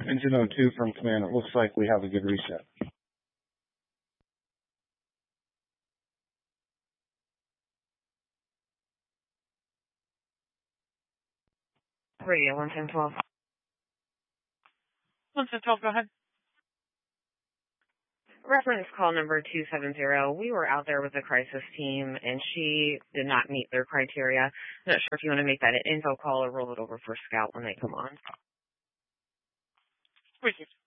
Engine 02 from command. It looks like we have a good reset. Radio 11012. 11012, go ahead. Reference call number 270. We were out there with the crisis team, and she did not meet their criteria. I'm not sure if you want to make that an info call or roll it over for Scout when they come on. Appreciate it.